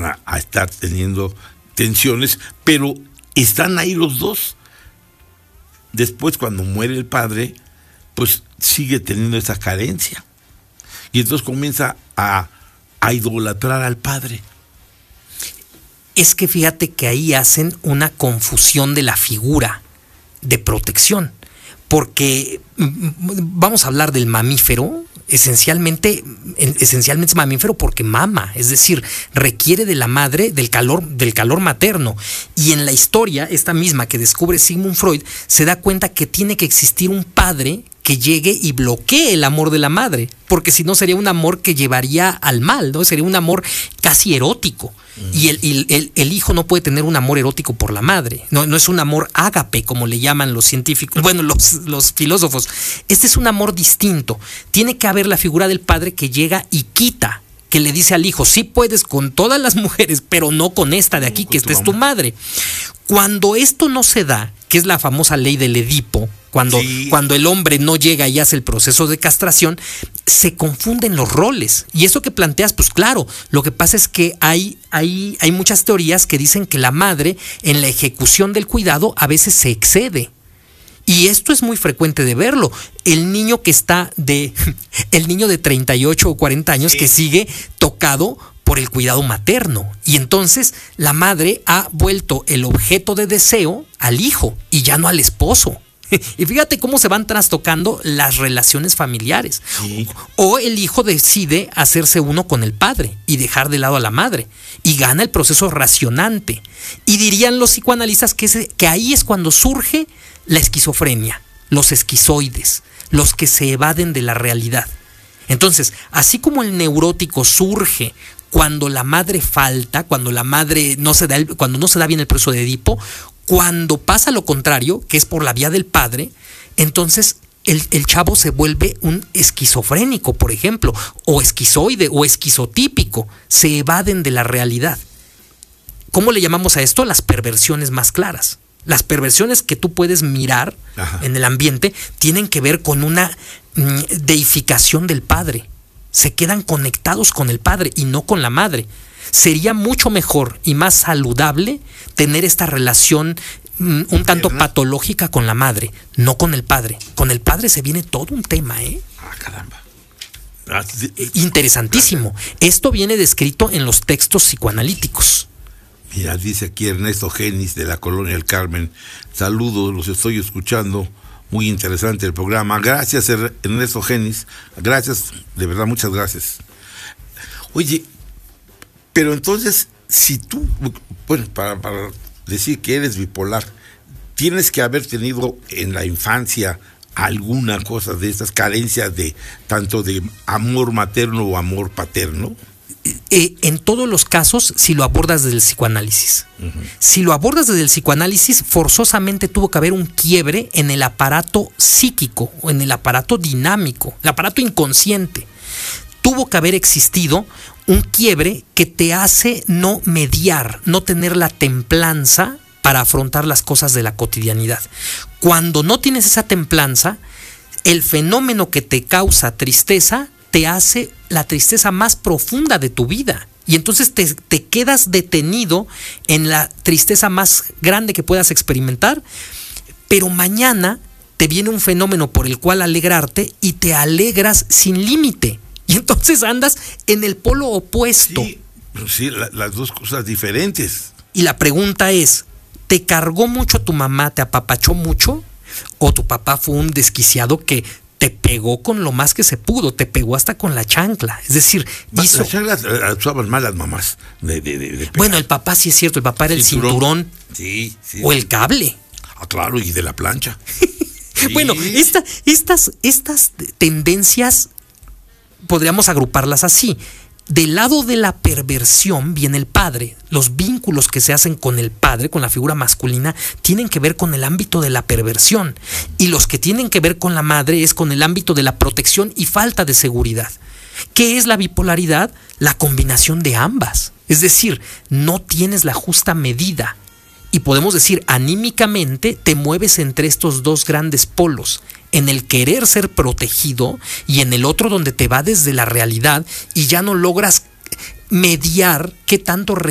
van a estar teniendo tensiones, pero están ahí los dos. Después, cuando muere el padre, pues sigue teniendo esa carencia. Y entonces comienza a idolatrar al padre. Es que fíjate que ahí hacen una confusión de la figura de protección. Porque vamos a hablar del mamífero. Esencialmente es mamífero porque mama, es decir, requiere de la madre, del calor materno. Y en la historia, esta misma que descubre Sigmund Freud, se da cuenta que tiene que existir un padre que llegue y bloquee el amor de la madre, porque si no sería un amor que llevaría al mal, ¿no? Sería un amor casi erótico. Y el hijo no puede tener un amor erótico por la madre. No es un amor ágape, como le llaman los científicos, bueno, los filósofos. Este es un amor distinto. Tiene que haber la figura del padre que llega y quita, que le dice al hijo, sí puedes con todas las mujeres, pero no con esta de aquí, que esta es tu madre. Cuando esto no se da, que es la famosa ley del Edipo, cuando el hombre no llega y hace el proceso de castración, se confunden los roles. Y eso que planteas, pues claro, lo que pasa es que hay muchas teorías que dicen que la madre en la ejecución del cuidado a veces se excede. Y esto es muy frecuente de verlo. El niño de 38 o 40 años que sigue tocado por el cuidado materno. Y entonces la madre ha vuelto el objeto de deseo al hijo y ya no al esposo. Y fíjate cómo se van trastocando las relaciones familiares. Sí. O el hijo decide hacerse uno con el padre y dejar de lado a la madre. Y gana el proceso racionante. Y dirían los psicoanalistas que ahí es cuando surge la esquizofrenia, los esquizoides, los que se evaden de la realidad. Entonces, así como el neurótico surge cuando la madre falta, cuando la madre cuando no se da bien el proceso de Edipo, cuando pasa lo contrario, que es por la vía del padre, entonces el chavo se vuelve un esquizofrénico, por ejemplo, o esquizoide o esquizotípico, se evaden de la realidad. ¿Cómo le llamamos a esto? Las perversiones más claras. Las perversiones que tú puedes mirar en el ambiente tienen que ver con una deificación del padre. Se quedan conectados con el padre y no con la madre. Sería mucho mejor y más saludable tener esta relación un tanto patológica con la madre, no con el padre. Con el padre se viene todo un tema, ¿eh? Caramba. Interesantísimo. Esto viene descrito en los textos psicoanalíticos. Mira, dice aquí Ernesto Genis de la Colonia del Carmen. Saludos, los estoy escuchando. Muy interesante el programa. Gracias, Ernesto Genis. Gracias, de verdad, muchas gracias. Oye, pero entonces, si tú, bueno, para decir que eres bipolar, tienes que haber tenido en la infancia alguna cosa de estas carencias de tanto de amor materno o amor paterno. En todos los casos, si lo abordas desde el psicoanálisis. Si lo abordas desde el psicoanálisis, forzosamente tuvo que haber un quiebre en el aparato psíquico o en el aparato dinámico, el aparato inconsciente. Tuvo que haber existido un quiebre que te hace no mediar, no tener la templanza para afrontar las cosas de la cotidianidad. Cuando no tienes esa templanza, el fenómeno que te causa tristeza te hace la tristeza más profunda de tu vida. Y entonces te quedas detenido en la tristeza más grande que puedas experimentar, pero mañana te viene un fenómeno por el cual alegrarte y te alegras sin límite. Y entonces andas en el polo opuesto. Sí, las dos cosas diferentes. Y la pregunta es, ¿te cargó mucho tu mamá, te apapachó mucho? ¿O tu papá fue un desquiciado que te pegó con lo más que se pudo, te pegó hasta con la chancla? Es decir, hizo... Las chanclas las usaban mal las mamás. Bueno, el papá sí es cierto, el papá era el cinturón sí, o el cable. Ah, claro, y de la plancha. Sí. Bueno, estas tendencias podríamos agruparlas así. Del lado de la perversión viene el padre. Los vínculos que se hacen con el padre, con la figura masculina, tienen que ver con el ámbito de la perversión. Y los que tienen que ver con la madre es con el ámbito de la protección y falta de seguridad. ¿Qué es la bipolaridad? La combinación de ambas. Es decir, no tienes la justa medida. Y podemos decir, anímicamente te mueves entre estos dos grandes polos, en el querer ser protegido y en el otro donde te va desde la realidad y ya no logras mediar qué tanto